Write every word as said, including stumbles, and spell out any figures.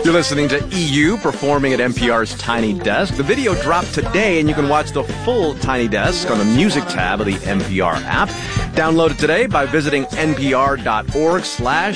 You're listening to E U performing at N P R's Tiny Desk. The video dropped today, and you can watch the full Tiny Desk on the music tab of the N P R app. Download it today by visiting npr.org slash